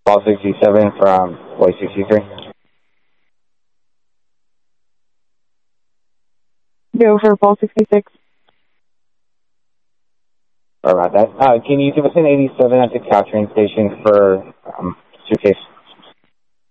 Ball 67 from Way 63. Go for Ball 66. Sorry about that. Can you give us an 87 at the Caltrain station for suitcase